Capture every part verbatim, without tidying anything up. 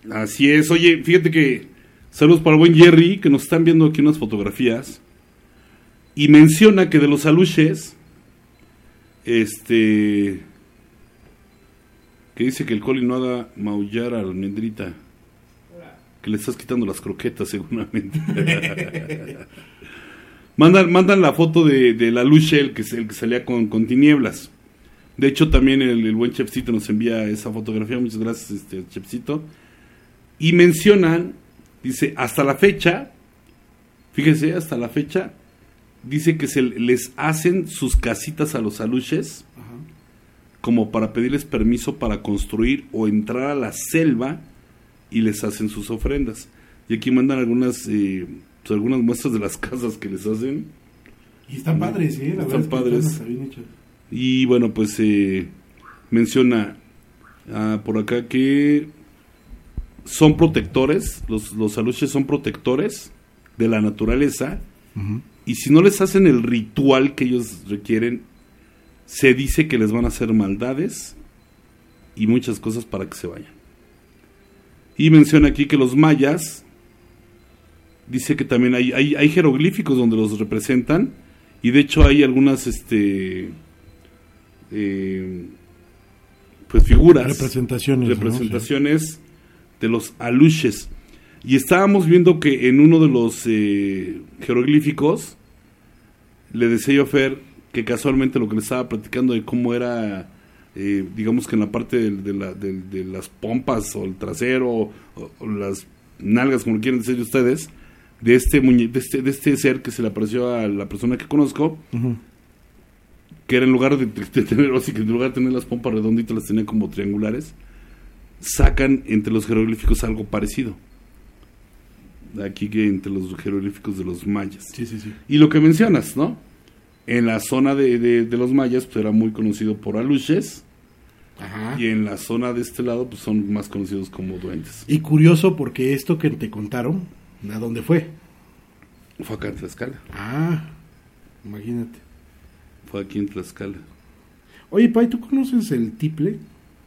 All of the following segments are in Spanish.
Así es. Oye, fíjate que saludos para el buen Jerry, que nos están viendo aquí unas fotografías, y menciona que de los aluches, este, que dice que el coli no haga maullar a la almendrita, que le estás quitando las croquetas seguramente. mandan, mandan la foto de, del aluche, el que, el que salía con, con tinieblas. De hecho, también el, el buen Chefcito nos envía esa fotografía. Muchas gracias, este Chefcito. Y mencionan, dice, hasta la fecha, fíjense, hasta la fecha, dice que se les hacen sus casitas a los aluches, ajá, como para pedirles permiso para construir o entrar a la selva, y les hacen sus ofrendas. Y aquí mandan algunas eh, pues algunas muestras de las casas que les hacen. Y están padres, ¿eh? La están verdad padres. Es que están bien hechas. Y bueno, pues eh, menciona ah, por acá que son protectores, los, los aluches son protectores de la naturaleza, uh-huh, y si no les hacen el ritual que ellos requieren, se dice que les van a hacer maldades y muchas cosas para que se vayan. Y menciona aquí que los mayas, dice que también hay, hay, hay jeroglíficos donde los representan, y de hecho hay algunas este eh, pues figuras, representaciones, representaciones, ¿no? Sí, de los aluches. Y estábamos viendo que en uno de los eh, jeroglíficos, le decía yo a Fer que casualmente lo que le estaba platicando de cómo era, eh, digamos que en la parte de, de, la, de, de las pompas o el trasero o, o las nalgas, como quieran decir ustedes, de este, muñe- de este de este ser que se le apareció a la persona que conozco, uh-huh, que era en lugar de, de, de tener, o sea, que en lugar de tener las pompas redonditas, las tenía como triangulares. Sacan entre los jeroglíficos algo parecido. Aquí que entre los jeroglíficos de los mayas. Sí, sí, sí. Y lo que mencionas, ¿no? En la zona de, de, de los mayas, pues era muy conocido por aluches. Ajá. Y en la zona de este lado, pues son más conocidos como duendes. Y curioso porque esto que te contaron, ¿a dónde fue? Fue acá en Tlaxcala. Ah, imagínate. Fue aquí en Tlaxcala. Oye, Pai, ¿tú conoces el tiple?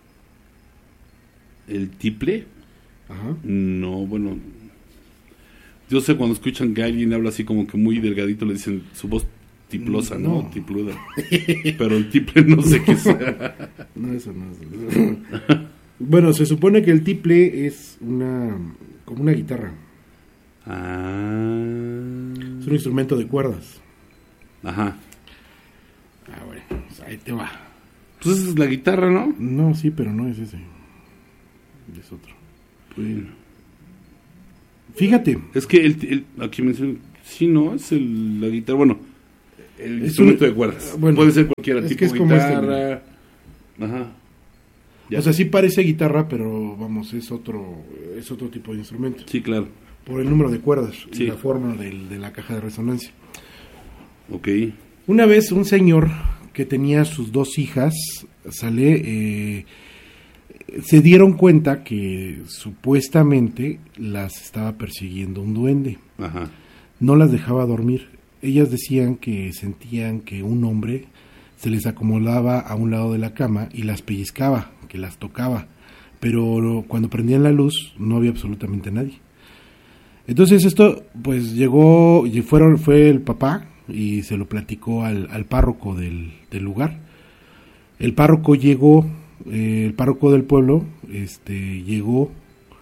¿El tiple? Ajá. No, bueno. Yo sé cuando escuchan que alguien habla así como que muy delgadito, le dicen su voz tiplosa, ¿no? ¿no? Tipluda. Pero el tiple no sé qué sea. No, eso no es. Bueno, se supone que el tiple es una como una guitarra. Ah. Es un instrumento de cuerdas. Ajá. Ah, bueno, pues ahí te va. Pues esa es la guitarra, ¿no? No, sí, pero no es ese. Es otro. Bueno. Fíjate. Es que el, el aquí menciono, sí, no, es el, la guitarra, bueno, el es instrumento un, de cuerdas. Bueno, puede ser cualquiera, tipo es guitarra. Este, ajá. Ya. O sea, sí parece guitarra, pero vamos, es otro es otro tipo de instrumento. Sí, claro. Por el número de cuerdas, sí, y la forma del, de la caja de resonancia. Ok. Una vez un señor que tenía sus dos hijas, sale, eh, se dieron cuenta que supuestamente las estaba persiguiendo un duende. Ajá. No las dejaba dormir. Ellas decían que sentían que un hombre se les acomodaba a un lado de la cama y las pellizcaba, que las tocaba, pero cuando prendían la luz no había absolutamente nadie. Entonces esto pues llegó, y fueron, fue el papá y se lo platicó al, al párroco del, del lugar. El párroco llegó, eh, el párroco del pueblo este, llegó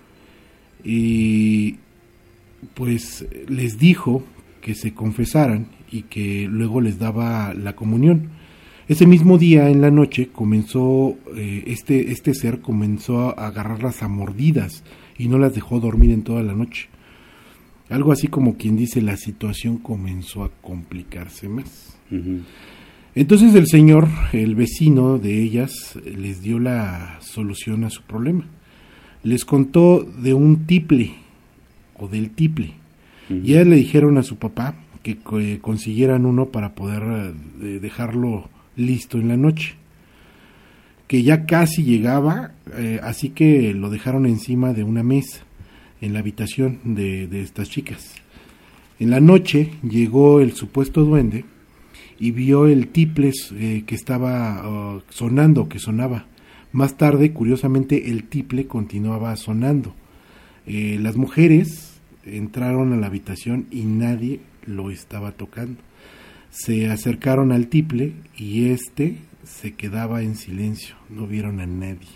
y pues les dijo que se confesaran y que luego les daba la comunión. Ese mismo día en la noche comenzó eh, este este ser comenzó a agarrarlas a mordidas y no las dejó dormir en toda la noche. Algo así como quien dice, la situación comenzó a complicarse más. Uh-huh. Entonces el señor, el vecino de ellas, les dio la solución a su problema. Les contó de un tiple o del tiple. Uh-huh. Y ellas le dijeron a su papá que eh, consiguieran uno para poder eh, dejarlo listo en la noche. Que ya casi llegaba, eh, así que lo dejaron encima de una mesa en la habitación de, de estas chicas. En la noche llegó el supuesto duende y vio el tiple eh, que estaba uh, sonando, que sonaba. Más tarde, curiosamente, el tiple continuaba sonando. Eh, las mujeres entraron a la habitación y nadie lo estaba tocando. Se acercaron al tiple y este se quedaba en silencio, no vieron a nadie.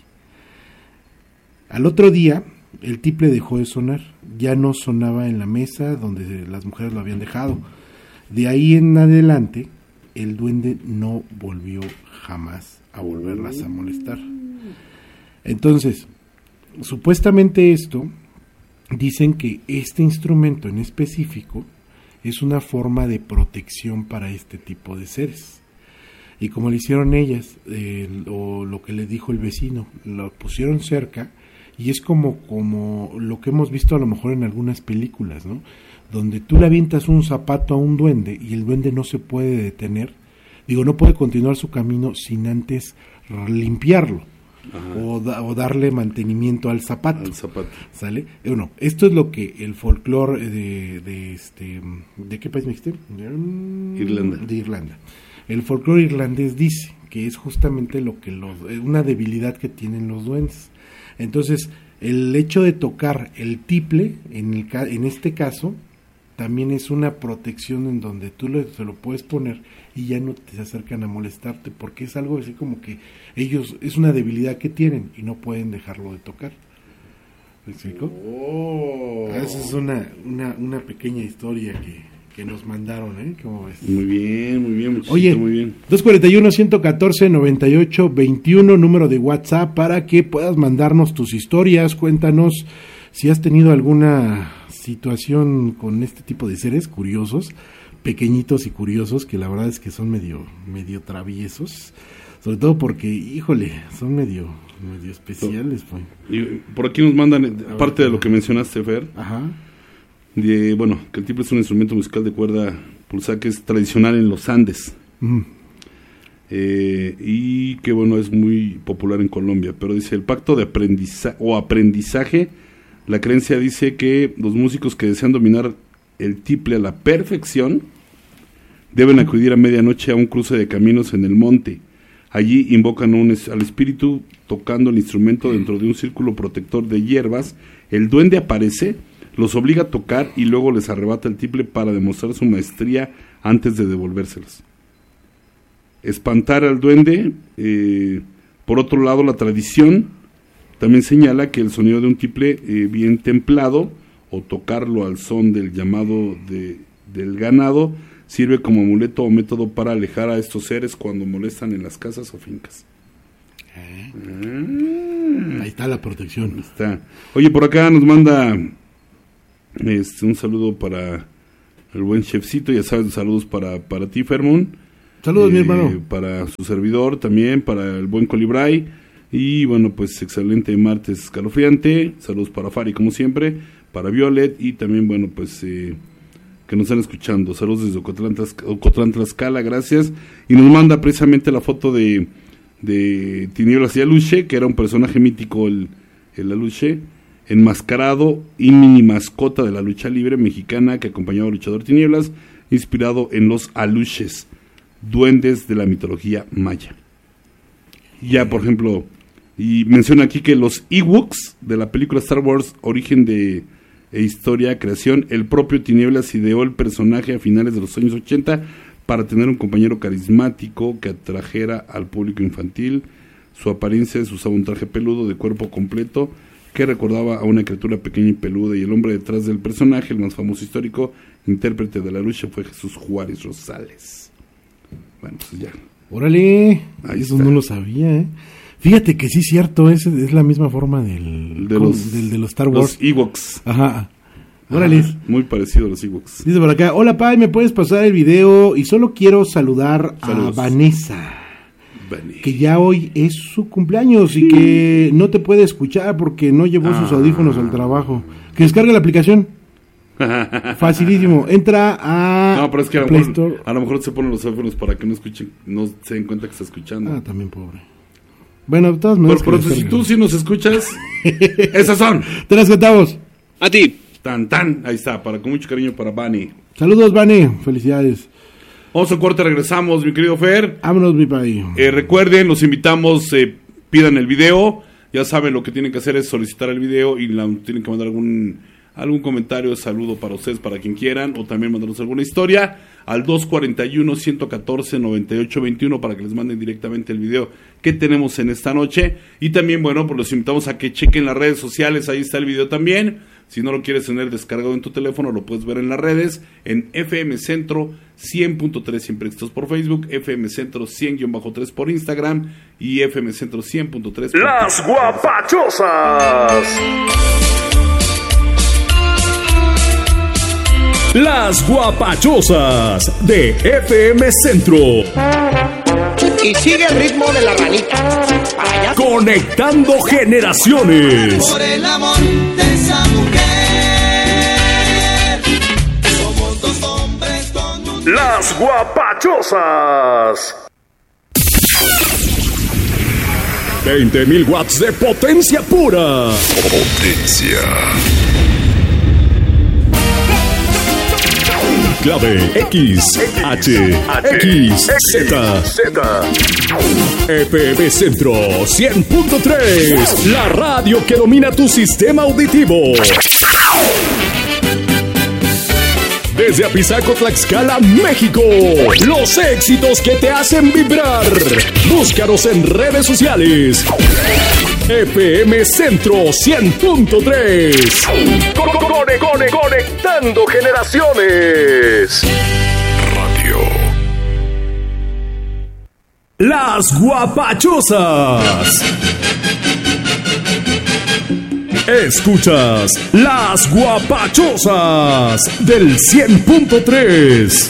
Al otro día, el tiple dejó de sonar, ya no sonaba en la mesa donde las mujeres lo habían dejado. De ahí en adelante, el duende no volvió jamás a volverlas a molestar. Entonces, supuestamente esto, dicen que este instrumento en específico es una forma de protección para este tipo de seres. Y como le hicieron ellas, eh, o lo que le dijo el vecino, lo pusieron cerca, y es como, como lo que hemos visto a lo mejor en algunas películas, ¿no? Donde tú le avientas un zapato a un duende y el duende no se puede detener, digo, no puede continuar su camino sin antes limpiarlo. O, da, o darle mantenimiento al zapato, al zapato. ¿Sale? Bueno, esto es lo que el folclore de, de este, ¿de qué país me dijiste? Irlanda. De Irlanda. El folclore irlandés dice que es justamente lo que los, una debilidad que tienen los duendes. Entonces, el hecho de tocar el tiple, en el en este caso, también es una protección en donde tú lo, se lo puedes poner y ya no te acercan a molestarte, porque es algo así como que ellos, es una debilidad que tienen y no pueden dejarlo de tocar. ¿Me explico? Oh. Esa es una, una, una pequeña historia que, que nos mandaron, ¿eh? ¿Cómo ves? Muy bien, muy bien, muchachito. Oye, muy bien. dos cuatro uno, uno uno cuatro, nueve ocho dos uno, número de WhatsApp para que puedas mandarnos tus historias. Cuéntanos si has tenido alguna situación con este tipo de seres curiosos, pequeñitos y curiosos, que la verdad es que son medio medio traviesos, sobre todo porque, híjole, son medio medio especiales. Pues. Y por aquí nos mandan, aparte de lo que mencionaste, Fer, Ajá. de, bueno, que el tiple es un instrumento musical de cuerda pulsada que es tradicional en los Andes. Mm. Eh, y que, bueno, es muy popular en Colombia, pero dice, el pacto de aprendizaje o aprendizaje, la creencia dice que los músicos que desean dominar el tiple a la perfección deben acudir a medianoche a un cruce de caminos en el monte. Allí invocan un, al espíritu tocando el instrumento dentro de un círculo protector de hierbas. El duende aparece, los obliga a tocar y luego les arrebata el tiple para demostrar su maestría antes de devolvérselos. Espantar al duende. Eh, por otro lado, la tradición también señala que el sonido de un tiple eh, bien templado o tocarlo al son del llamado de, del ganado sirve como amuleto o método para alejar a estos seres cuando molestan en las casas o fincas. Eh. Ah, Ahí está la protección. está. Oye, por acá nos manda este, un saludo para el buen chefcito, ya sabes, saludos para, para ti, Fermón. Saludos, eh, mi hermano. Para su servidor también, para el buen Colibray. Y bueno, pues excelente martes escalofriante. Saludos para Fari, como siempre, para Violet y también, bueno, pues eh, que nos están escuchando. Saludos desde Ocotlán, Ocotlán, Tlaxcala, gracias. Y nos manda precisamente la foto de, de Tinieblas y Aluche, que era un personaje mítico, el, el Aluche, enmascarado y mini mascota de la lucha libre mexicana que acompañaba al luchador Tinieblas, inspirado en los Aluches, duendes de la mitología maya. Ya, por ejemplo, y menciona aquí que los Ewoks de la película Star Wars, Origen de e Historia, Creación, el propio Tinieblas ideó el personaje a finales de los años ochenta para tener un compañero carismático que atrajera al público infantil. Su apariencia es usaba un traje peludo de cuerpo completo que recordaba a una criatura pequeña y peluda, y el hombre detrás del personaje, el más famoso histórico intérprete de la lucha, fue Jesús Juárez Rosales. Bueno, pues ya. Órale, ahí eso está. No lo sabía, ¿eh? Fíjate que sí es cierto, es, es la misma forma del de los, del, de los Star Wars. Los Ewoks. Ajá. Órale. Ajá, muy parecido a los Ewoks. Dice por acá, hola Pai, ¿me puedes pasar el video? Y solo quiero saludar Saludos. a Vanessa, Vale. que ya hoy es su cumpleaños y que no te puede escuchar porque no llevó Ah. sus audífonos al trabajo. Que descargue la aplicación. Facilísimo. Entra a No, pero es que a lo, Play mejor, Store. a lo mejor se ponen los audífonos para que no escuchen, no se den cuenta que está escuchando. Ah, también pobre. Bueno, de todas pero, maneras. pero que si descargue. tú sí nos escuchas, esas son. Te las contamos. A ti. Tan, tan. Ahí está, para con mucho cariño para Bani. Saludos, Vane. Felicidades. Vamos a corte, regresamos, mi querido Fer. Vámonos, mi Pai. Eh, recuerden, los invitamos, eh, pidan el video. Ya saben, lo que tienen que hacer es solicitar el video y la, tienen que mandar algún, algún comentario, saludo para ustedes, para quien quieran, o también mandarnos alguna historia al dos cuarenta y uno, ciento catorce, noventa y ocho veintiuno para que les manden directamente el video que tenemos en esta noche. Y también, bueno, pues los invitamos a que chequen las redes sociales, ahí está el video también. Si no lo quieres tener descargado en tu teléfono, lo puedes ver en las redes, en F M Centro cien punto tres, siempre listos por Facebook, F M Centro cien guión tres por Instagram y F M Centro cien punto tres. Las Guapachosas. Las Guapachosas de F M Centro. Y sigue el ritmo de la ranita. Para allá. Conectando generaciones. Por el amor de esa mujer. Somos dos hombres con un... Las Guapachosas. veinte mil watts de potencia pura. Potencia. Clave X, H, X, Z, F M Centro cien punto tres, la radio que domina tu sistema auditivo. Desde Apizaco, Tlaxcala, México, los éxitos que te hacen vibrar. Búscanos en redes sociales. F M Centro cien punto tres. Cone, cone, conectando generaciones. Radio. Las Guapachosas. Escuchas Las Guapachosas del cien punto tres.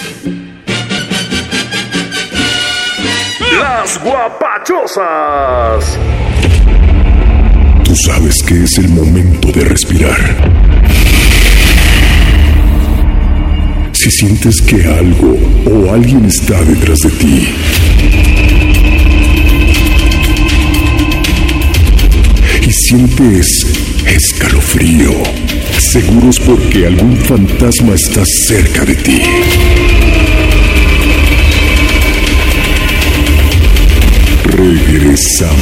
Las Guapachosas. Tú sabes que es el momento de respirar. Si sientes que algo o alguien está detrás de ti, y sientes escalofrío, seguros porque algún fantasma está cerca de ti. Regresamos.